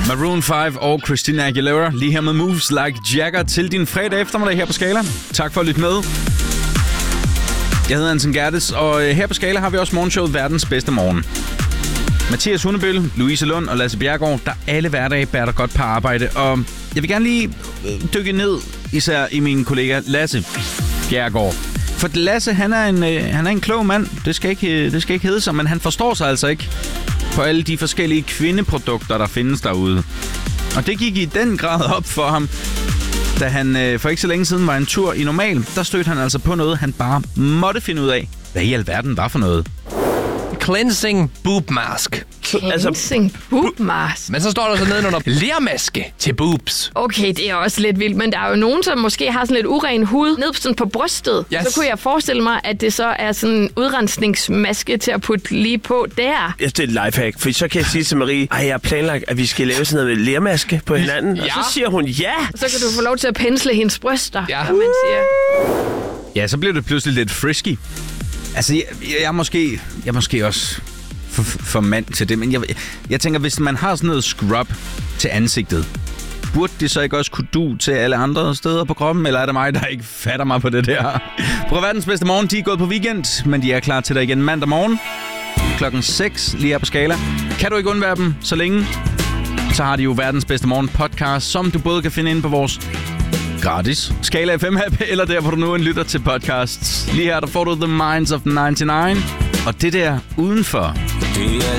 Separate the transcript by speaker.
Speaker 1: Maroon 5 og Christina Aguilera lige her med Moves Like Jagger til din fredag eftermiddag her på Skala. Tak for at lytte med. Jeg hedder Hansen Gerdes, og her på Skala har vi også morgenshowet Verdens Bedste Morgen. Mathias Hundebøl, Louise Lund og Lasse Bjerregaard, der alle hverdage bærer der godt på arbejde. Og jeg vil gerne lige dykke ned, især i min kollega Lasse Bjerregaard. For Lasse, han er en klog mand. Det skal ikke hedde sig, men han forstår sig altså ikke på alle de forskellige kvindeprodukter, der findes derude. Og det gik i den grad op for ham, da han for ikke så længe siden var en tur i Normal. Der stødte han altså på noget, han bare måtte finde ud af, hvad i alverden var for noget.
Speaker 2: Cleansing boob mask.
Speaker 3: Cleansing boob mask.
Speaker 2: Men så står der så nedenunder lermaske til boobs.
Speaker 3: Okay, det er også lidt vildt, men der er jo nogen, som måske har sådan lidt uren hud ned sådan på brystet.
Speaker 2: Yes.
Speaker 3: Så kunne jeg forestille mig, at det så er sådan en udrensningsmaske til at putte lige på der.
Speaker 4: Ja, det er et lifehack, for så kan jeg sige til Marie, jeg har planlagt, at vi skal lave sådan noget lermaske på hinanden. Ja. Og så siger hun ja.
Speaker 3: Så kan du få lov til at pensle hendes bryster, som man siger.
Speaker 1: Ja, så blev det pludselig lidt frisky. Altså, jeg er måske også for mand til det, men jeg tænker, hvis man har sådan noget scrub til ansigtet, burde det så ikke også kunne du til alle andre steder på kroppen, eller er det mig, der ikke fatter mig på det der? På Verdens Bedste Morgen, de er gået på weekend, men de er klar til dig igen mandag morgen, klokken 6, lige her på Skala. Kan du ikke undvære dem så længe, så har de jo Verdens Bedste Morgen podcast, som du både kan finde inde på vores gratis Skala FM-app, eller der, hvor du nu lytter til podcasts. Lige her, der får du The Minds of 99, og det der udenfor.